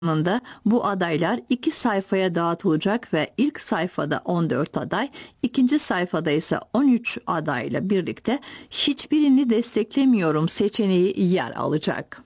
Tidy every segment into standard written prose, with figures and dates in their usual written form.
Sonunda bu adaylar 2 sayfaya dağıtılacak ve ilk sayfada 14 aday, ikinci sayfada ise 13 adayla birlikte hiçbirini desteklemiyorum seçeneği yer alacak.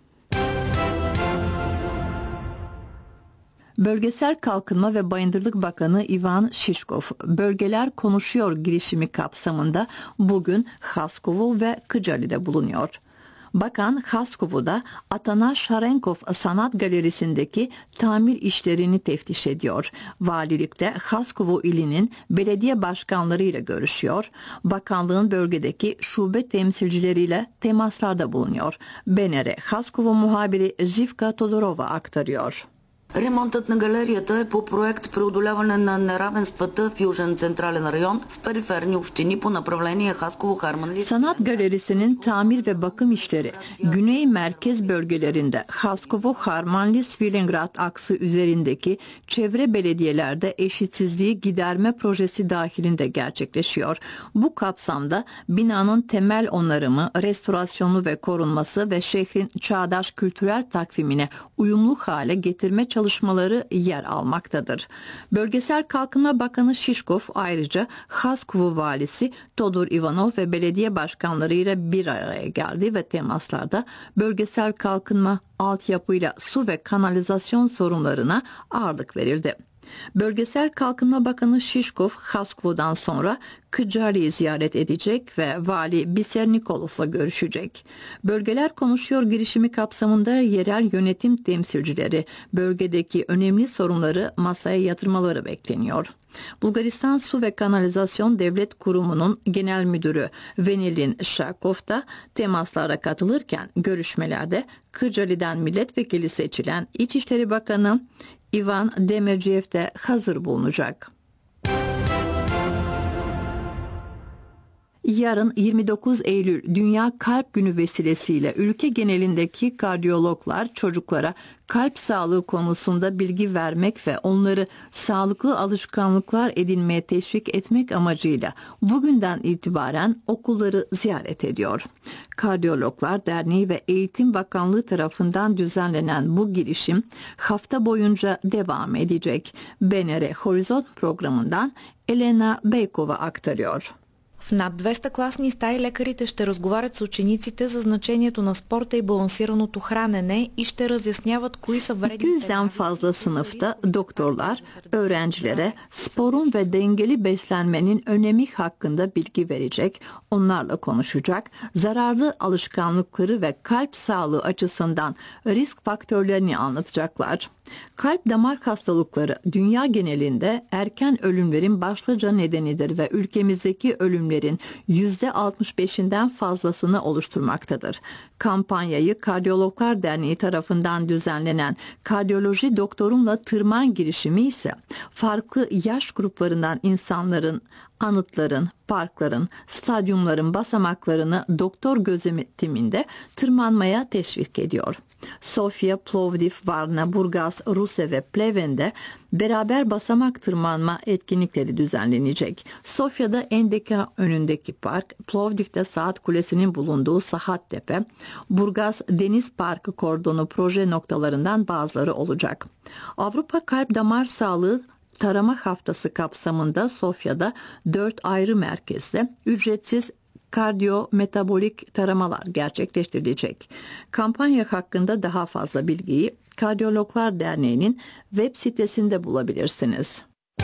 Bölgesel Kalkınma ve Bayındırlık Bakanı Ivan Shishkov, Bölgeler Konuşuyor girişimi kapsamında bugün Khaskovo ve Kıcaali'de bulunuyor. Bakan Khaskov'da Atana Sharenkov Sanat Galerisi'ndeki tamir işlerini teftiş ediyor. Valilikte Khaskovo ilinin belediye başkanlarıyla görüşüyor. Bakanlığın bölgedeki şube temsilcileriyle temaslarda bulunuyor. BNR Khaskovo muhabiri Zivka Todorova aktarıyor. Ремонтът на галерията е по проект преодоляване на неравенствата в Южен централен район в периферни общини по направление Хасково-Харманли. Sanat Galerisi'nin tamir ve bakım işleri Güney Merkez bölgelerinde Haskovo-Harmanli-Svilengrad aksı üzerindeki çevre belediyelerde eşitsizliği giderme projesi dahilinde gerçekleşiyor. Bu kapsamda binanın temel onarımı, restorasyonu ve korunması ve şehrin çağdaş kültürel takvimine uyumlu hale getirme çalışmaları yer almaktadır. Bölgesel Kalkınma Bakanı Shishkov ayrıca Khaskovo valisi Todor Ivanov ve belediye başkanlarıyla bir araya geldi ve temaslarda bölgesel kalkınma, altyapıyla su ve kanalizasyon sorunlarına ağırlık verildi. Bölgesel Kalkınma Bakanı Shishkov, Khaskovo'dan sonra Kıcaali'yi ziyaret edecek ve Vali Biser Nikolov'la görüşecek. Bölgeler Konuşuyor girişimi kapsamında yerel yönetim temsilcileri bölgedeki önemli sorunları masaya yatırmaları bekleniyor. Bulgaristan Su ve Kanalizasyon Devlet Kurumu'nun genel müdürü Venelin Shakov da temaslara katılırken görüşmelerde Kıcaali'den milletvekili seçilen İçişleri Bakanı Ivan Demirciyev de hazır bulunacak. Yarın 29 Eylül Dünya Kalp Günü vesilesiyle ülke genelindeki kardiyologlar çocuklara kalp sağlığı konusunda bilgi vermek ve onları sağlıklı alışkanlıklar edinmeye teşvik etmek amacıyla bugünden itibaren okulları ziyaret ediyor. Kardiyologlar Derneği ve Eğitim Bakanlığı tarafından düzenlenen bu girişim hafta boyunca devam edecek. BNR Horizon programından Elena Beykova aktarıyor. В над 200 класни стаи лекарите ще разговарят с учениците за значението на спорта и балансираното хранене и ще разясняват кои са вредните. 200'den fazla sınıfta doktorlar öğrencilere sporun ve dengeli beslenmenin önemi hakkında bilgi verecek, onlarla konuşacak, zararlı alışkanlıkları ve kalp sağlığı açısından risk faktörlerini anlatacaklar. Kalp damar hastalıkları dünya genelinde erken ölümlerin başlıca nedenidir ve ülkemizdeki ölümlerin %65'inden fazlasını oluşturmaktadır. Kampanyayı Kardiyologlar Derneği tarafından düzenlenen Kardiyoloji Doktorumla Tırman girişimi ise farklı yaş gruplarından insanların, anıtların, parkların, stadyumların basamaklarını doktor gözetiminde tırmanmaya teşvik ediyor. Sofya, Plovdiv, Varna, Burgas, Ruse ve Pleven'de beraber basamak tırmanma etkinlikleri düzenlenecek. Sofya'da Endeka önündeki park, Plovdiv'de Saat Kulesi'nin bulunduğu Sahattepe, Burgas Deniz Parkı kordonu proje noktalarından bazıları olacak. Avrupa Kalp Damar Sağlığı Tarama Haftası kapsamında Sofya'da 4 ayrı merkezde ücretsiz kardiyo-metabolik taramalar gerçekleştirilecek. Kampanya hakkında daha fazla bilgiyi Kardiyologlar Derneği'nin web sitesinde bulabilirsiniz.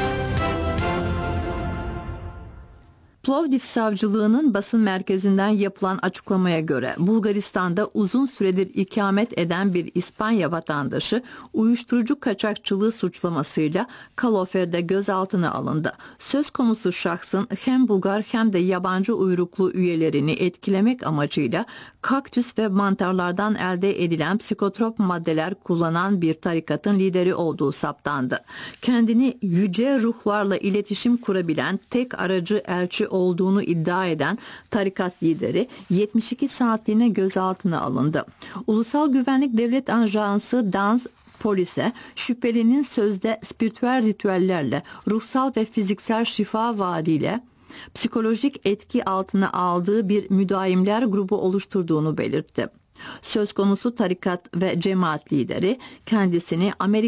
Plovdiv Savcılığı'nın basın merkezinden yapılan açıklamaya göre Bulgaristan'da uzun süredir ikamet eden bir İspanya vatandaşı uyuşturucu kaçakçılığı suçlamasıyla Kalofer'de gözaltına alındı. Söz konusu şahsın hem Bulgar hem de yabancı uyruklu üyelerini etkilemek amacıyla kaktüs ve mantarlardan elde edilen psikotrop maddeler kullanan bir tarikatın lideri olduğu saptandı. Kendini yüce ruhlarla iletişim kurabilen tek aracı elçi olduğunu iddia eden tarikat lideri 72 saatliğine gözaltına alındı. Ulusal Güvenlik Devlet Ajansı DANS polise şüphelinin sözde spiritüel ritüellerle ruhsal ve fiziksel şifa vaadiyle psikolojik etki altına aldığı bir müdaimler grubu oluşturduğunu belirtti. Söz konusu tarikat ve cemaat lideri kendisini Amerika